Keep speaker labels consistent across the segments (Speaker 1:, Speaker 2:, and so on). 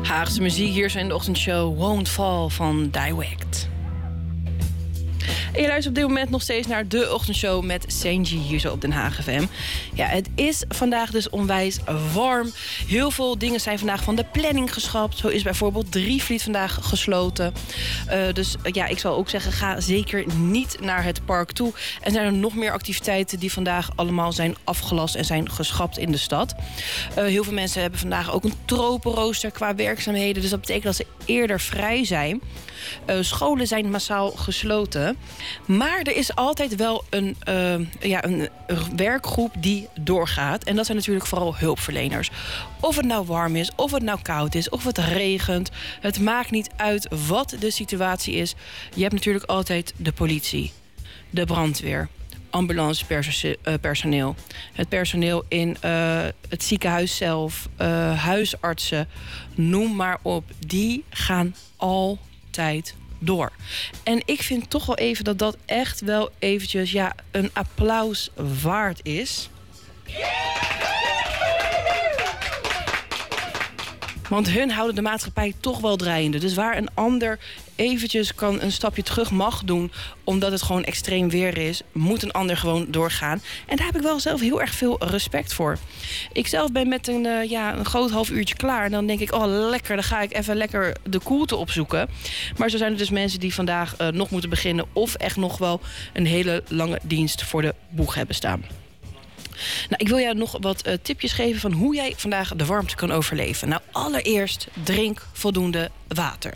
Speaker 1: Haagse muziek hier zo in de ochtendshow Won't Fall van Direct. En je luistert op dit moment nog steeds naar de ochtendshow met Senji hier zo op Den Haag FM. Ja, het is vandaag dus onwijs warm. Heel veel dingen zijn vandaag van de planning geschrapt. Zo is bijvoorbeeld Drievliet vandaag gesloten. Dus ja, ik zal ook zeggen, ga zeker niet naar het park toe. En zijn er nog meer activiteiten die vandaag allemaal zijn afgelast en zijn geschrapt in de stad. Heel veel mensen hebben vandaag ook een tropenrooster qua werkzaamheden. Dus dat betekent dat ze eerder vrij zijn. Scholen zijn massaal gesloten. Maar er is altijd wel een werkgroep die doorgaat. En dat zijn natuurlijk vooral hulpverleners. Of het nou warm is, of het nou koud is, of het regent. Het maakt niet uit wat de situatie is. Je hebt natuurlijk altijd de politie, de brandweer, ambulancepersoneel, het personeel in het ziekenhuis zelf, huisartsen, noem maar op. Die gaan altijd door. En ik vind toch wel even dat dat echt wel eventjes een applaus waard is. Want hun houden de maatschappij toch wel draaiende. Dus waar een ander eventjes een stapje terug mag doen, omdat het gewoon extreem weer is, moet een ander gewoon doorgaan. En daar heb ik wel zelf heel erg veel respect voor. Ik zelf ben met een groot half uurtje klaar. En dan denk ik, oh lekker, dan ga ik even lekker de koelte opzoeken. Maar zo zijn er dus mensen die vandaag nog moeten beginnen, of echt nog wel een hele lange dienst voor de boeg hebben staan. Nou, ik wil jou nog wat tipjes geven van hoe jij vandaag de warmte kan overleven. Nou, allereerst drink voldoende water.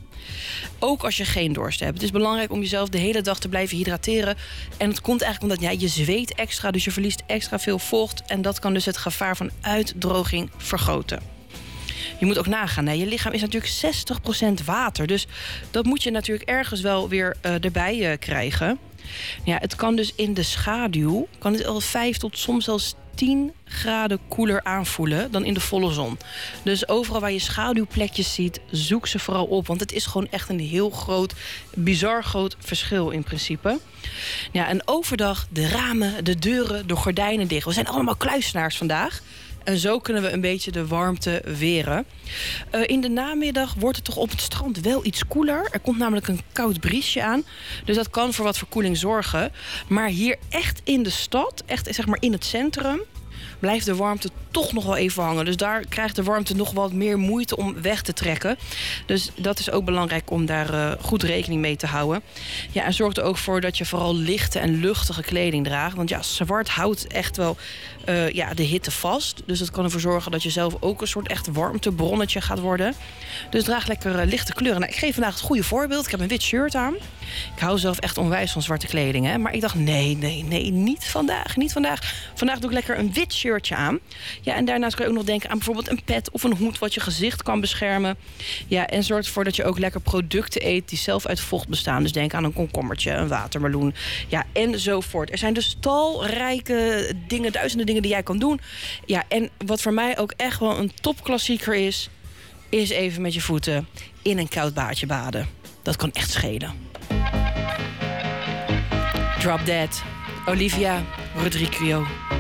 Speaker 1: Ook als je geen dorst hebt. Het is belangrijk om jezelf de hele dag te blijven hydrateren. En het komt eigenlijk omdat je zweet extra, dus je verliest extra veel vocht. En dat kan dus het gevaar van uitdroging vergroten. Je moet ook nagaan, je lichaam is natuurlijk 60% water. Dus dat moet je natuurlijk ergens wel weer erbij krijgen. Ja, het kan dus in de schaduw kan het al 5 tot soms zelfs 10 graden koeler aanvoelen dan in de volle zon. Dus overal waar je schaduwplekjes ziet, zoek ze vooral op. Want het is gewoon echt een heel groot, bizar groot verschil in principe. Ja, en overdag de ramen, de deuren, de gordijnen dicht. We zijn allemaal kluisenaars vandaag. En zo kunnen we een beetje de warmte weren. In de namiddag wordt het toch op het strand wel iets koeler. Er komt namelijk een koud briesje aan. Dus dat kan voor wat verkoeling zorgen. Maar hier echt in de stad, echt zeg maar in het centrum, blijft de warmte toch nog wel even hangen. Dus daar krijgt de warmte nog wat meer moeite om weg te trekken. Dus dat is ook belangrijk om daar goed rekening mee te houden. Ja, en zorg er ook voor dat je vooral lichte en luchtige kleding draagt. Want zwart houdt echt wel de hitte vast. Dus dat kan ervoor zorgen dat je zelf ook een soort echt warmtebronnetje gaat worden. Dus draag lekker lichte kleuren. Nou, ik geef vandaag het goede voorbeeld. Ik heb een wit shirt aan. Ik hou zelf echt onwijs van zwarte kleding. Hè? Maar ik dacht, nee, niet vandaag. Niet vandaag. Vandaag doe ik lekker een wit shirtje aan. Ja, en daarnaast kan je ook nog denken aan bijvoorbeeld een pet of een hoed wat je gezicht kan beschermen. Ja, en zorg ervoor dat je ook lekker producten eet die zelf uit vocht bestaan. Dus denk aan een komkommertje, een watermeloen, ja, enzovoort. Er zijn dus talrijke dingen, duizenden dingen die jij kan doen. Ja, en wat voor mij ook echt wel een topklassieker is even met je voeten in een koud baadje baden. Dat kan echt schelen. Drop Dead, Olivia Rodrigo.